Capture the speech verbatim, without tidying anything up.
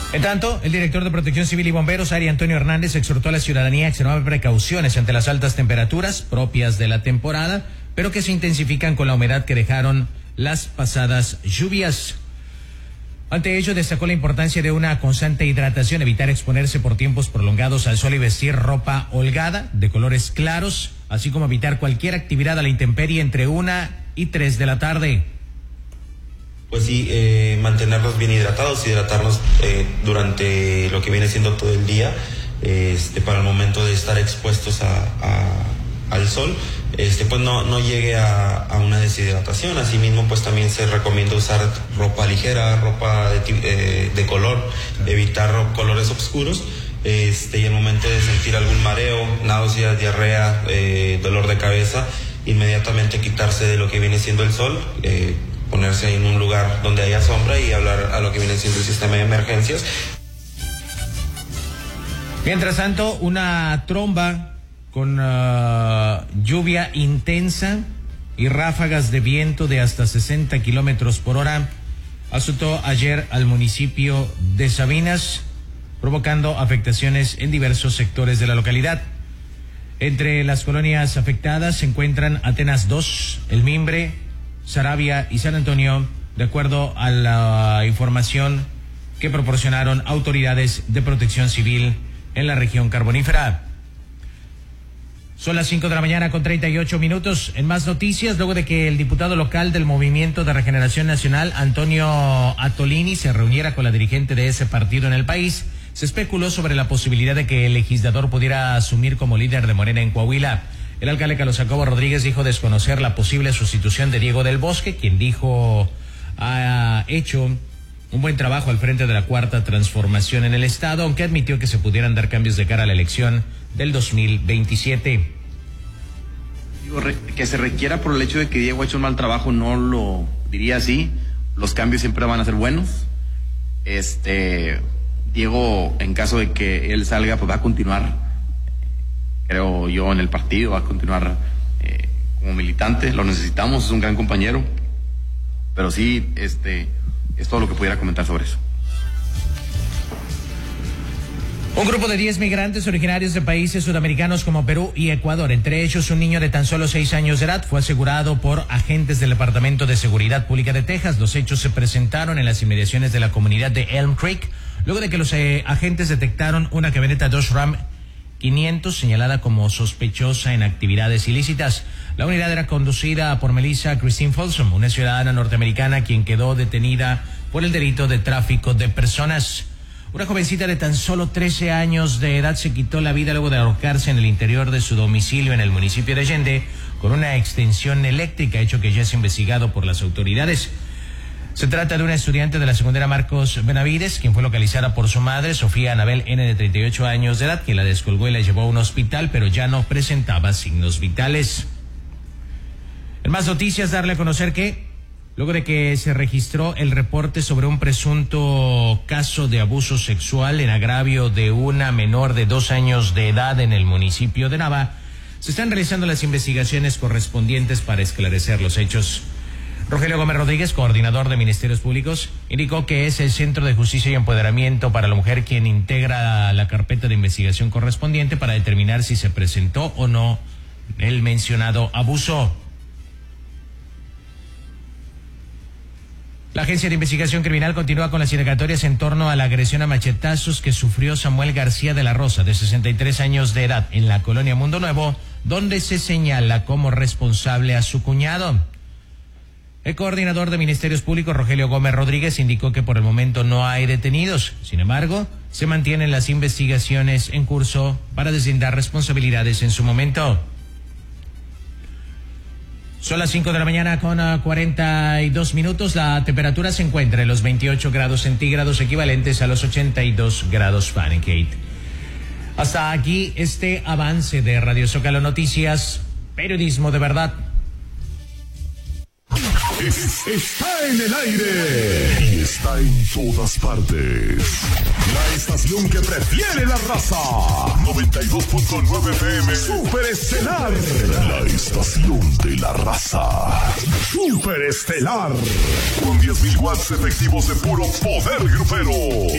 En tanto, el director de Protección Civil y Bomberos, Ari Antonio Hernández, exhortó a la ciudadanía a extremar precauciones ante las altas temperaturas propias de la temporada, pero que se intensifican con la humedad que dejaron las pasadas lluvias. Ante ello, destacó la importancia de una constante hidratación, evitar exponerse por tiempos prolongados al sol y vestir ropa holgada, de colores claros, así como evitar cualquier actividad a la intemperie entre una y tres de la tarde. Pues sí, eh, mantenernos bien hidratados, hidratarnos eh, durante lo que viene siendo todo el día, eh, este, para el momento de estar expuestos a, a, al sol, este, pues no, no llegue a, a una deshidratación. Asimismo, pues también se recomienda usar ropa ligera, ropa de, eh, de color, evitar colores oscuros, este, y en el momento de sentir algún mareo, náuseas, diarrea, eh, dolor de cabeza, inmediatamente quitarse de lo que viene siendo el sol, eh, ponerse en un lugar donde haya sombra y hablar a lo que viene siendo el sistema de emergencias. Mientras tanto, una tromba con uh, lluvia intensa y ráfagas de viento de hasta sesenta kilómetros por hora azotó ayer al municipio de Sabinas, provocando afectaciones en diversos sectores de la localidad. Entre las colonias afectadas se encuentran Atenas dos, El Mimbre, Saravia y San Antonio, de acuerdo a la información que proporcionaron autoridades de protección civil en la región carbonífera. Son las cinco de la mañana con treinta y ocho minutos. En más noticias, luego de que el diputado local del Movimiento de Regeneración Nacional, Antonio Atolini, se reuniera con la dirigente de ese partido en el país, se especuló sobre la posibilidad de que el legislador pudiera asumir como líder de Morena en Coahuila. El alcalde Carlos Jacobo Rodríguez dijo desconocer la posible sustitución de Diego del Bosque, quien dijo ha hecho un buen trabajo al frente de la Cuarta Transformación en el Estado, aunque admitió que se pudieran dar cambios de cara a la elección del dos mil veintisiete. Digo, que se requiera por el hecho de que Diego ha hecho un mal trabajo, no lo diría así. Los cambios siempre van a ser buenos. Este, Diego, en caso de que él salga, pues va a continuar, creo yo, en el partido, va a continuar eh, como militante. Lo necesitamos, es un gran compañero. Pero sí, este, es todo lo que pudiera comentar sobre eso. Un grupo de diez migrantes originarios de países sudamericanos como Perú y Ecuador, entre ellos un niño de tan solo seis años de edad, fue asegurado por agentes del Departamento de Seguridad Pública de Texas. Los hechos se presentaron en las inmediaciones de la comunidad de Elm Creek, luego de que los eh, agentes detectaron una camioneta Dodge Ram quinientos señalada como sospechosa en actividades ilícitas. La unidad era conducida por Melissa Christine Folsom, una ciudadana norteamericana quien quedó detenida por el delito de tráfico de personas. Una jovencita de tan solo trece años de edad se quitó la vida luego de ahorcarse en el interior de su domicilio en el municipio de Allende con una extensión eléctrica, hecho que ya es investigado por las autoridades. Se trata de una estudiante de la secundaria Marcos Benavides, quien fue localizada por su madre, Sofía Anabel N., de treinta y ocho años de edad, quien la descolgó y la llevó a un hospital, pero ya no presentaba signos vitales. En más noticias, darle a conocer que, luego de que se registró el reporte sobre un presunto caso de abuso sexual en agravio de una menor de dos años de edad en el municipio de Nava, se están realizando las investigaciones correspondientes para esclarecer los hechos. Rogelio Gómez Rodríguez, coordinador de Ministerios Públicos, indicó que es el Centro de Justicia y Empoderamiento para la Mujer quien integra la carpeta de investigación correspondiente para determinar si se presentó o no el mencionado abuso. La Agencia de Investigación Criminal continúa con las indagatorias en torno a la agresión a machetazos que sufrió Samuel García de la Rosa, de sesenta y tres años de edad, en la colonia Mundo Nuevo, donde se señala como responsable a su cuñado. El coordinador de Ministerios Públicos, Rogelio Gómez Rodríguez, indicó que por el momento no hay detenidos. Sin embargo, se mantienen las investigaciones en curso para deslindar responsabilidades en su momento. Son las cinco de la mañana con uh, cuarenta y dos minutos. La temperatura se encuentra en los veintiocho grados centígrados, equivalentes a los ochenta y dos grados Fahrenheit. Hasta aquí este avance de Radio Zócalo Noticias, periodismo de verdad. Es, está en el aire y está en todas partes. La estación que prefiere la raza. noventa y dos punto nueve F M. Super Estelar. La estación de la raza. Super Estelar. Con diez mil watts efectivos de puro poder grupero.